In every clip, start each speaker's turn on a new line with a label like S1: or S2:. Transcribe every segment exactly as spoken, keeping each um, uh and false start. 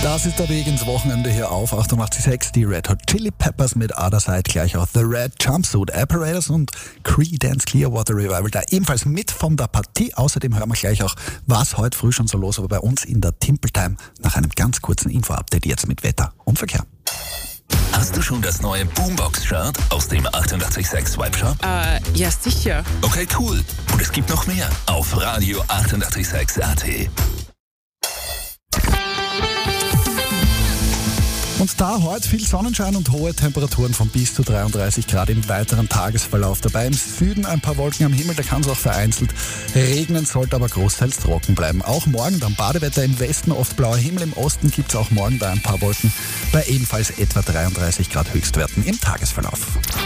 S1: Das ist der Weg ins Wochenende hier auf achtundachtzig Komma sechs. Die Red Hot Chili Peppers mit Other Side, gleich auch The Red Jumpsuit Apparatus und Creedence Clearwater Revival da ebenfalls mit von der Partie. Außerdem hören wir gleich auch, was heute früh schon so los war bei uns in der Timple Time nach einem ganz kurzen Info-Update jetzt mit Wetter und Verkehr.
S2: Hast du schon das neue Boombox-Chart aus dem achtundachtzig Komma sechs Webshop?
S3: Äh, ja sicher.
S2: Okay, cool. Und es gibt noch mehr auf Radio achtundachtzig Komma sechs A T.
S1: Und da heute viel Sonnenschein und hohe Temperaturen von bis zu dreiunddreißig Grad im weiteren Tagesverlauf. Dabei im Süden ein paar Wolken am Himmel, da kann es auch vereinzelt regnen, sollte aber großteils trocken bleiben. Auch morgen dann Badewetter im Westen, oft blauer Himmel, im Osten gibt es auch morgen da ein paar Wolken bei ebenfalls etwa dreiunddreißig Grad Höchstwerten im Tagesverlauf.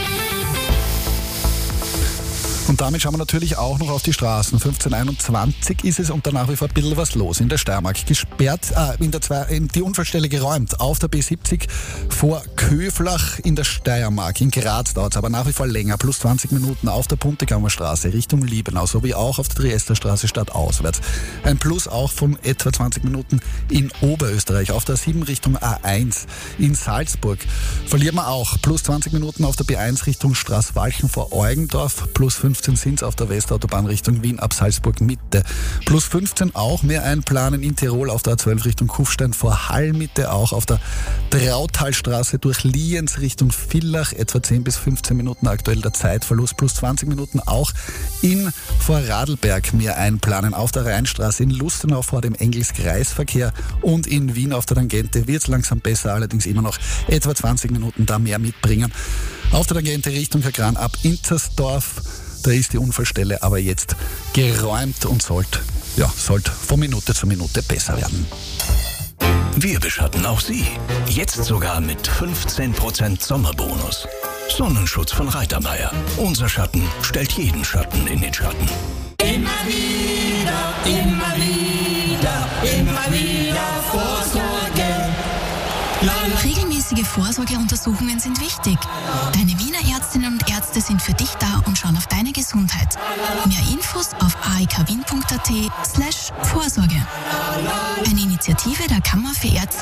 S1: Und damit schauen wir natürlich auch noch auf die Straßen. fünfzehn Uhr einundzwanzig ist es und danach wie vor ein bisschen was los. In der Steiermark gesperrt, äh, in der zwei, in die Unfallstelle geräumt. Auf der B siebzig vor Köflach in der Steiermark. In Graz dauert es aber nach wie vor länger. Plus zwanzig Minuten auf der Puntigammer Straße Richtung Liebenau, sowie auch auf der Triester Straße stadtauswärts. Ein Plus auch von etwa zwanzig Minuten in Oberösterreich. Auf der sieben Richtung A eins in Salzburg verliert man auch. Plus zwanzig Minuten auf der B eins Richtung Straßwalchen vor Eugendorf. Plus fünfzehn sind es auf der Westautobahn Richtung Wien ab Salzburg Mitte. Plus fünfzehn auch mehr einplanen in Tirol auf der A zwölf Richtung Kufstein vor Hall Mitte, auch auf der Trautalstraße durch Lienz Richtung Villach, etwa zehn bis fünfzehn Minuten aktuell der Zeitverlust, plus zwanzig Minuten auch in Vorarlberg mehr einplanen. Auf der Rheinstraße in Lustenau vor dem Engels-Kreisverkehr und in Wien auf der Tangente wird es langsam besser, allerdings immer noch etwa zwanzig Minuten da mehr mitbringen. Auf der Tangente Richtung Kagran ab Inzersdorf. Da ist die Unfallstelle aber jetzt geräumt und sollte, ja, sollte von Minute zu Minute besser werden.
S2: Wir beschatten auch Sie. Jetzt sogar mit fünfzehn Prozent Sommerbonus. Sonnenschutz von Reitermeier. Unser Schatten stellt jeden Schatten in den Schatten.
S4: Immer wieder, immer wieder, immer wieder Vorsorge.
S5: Regelmäßige Vorsorgeuntersuchungen sind wichtig. Deine Wiener Ärztinnen und Ärzte sind für dich da und schauen auf deine Gesundheit. Mehr Infos auf a e k wien punkt a t slash Vorsorge. Eine Initiative der Kammer für Ärzte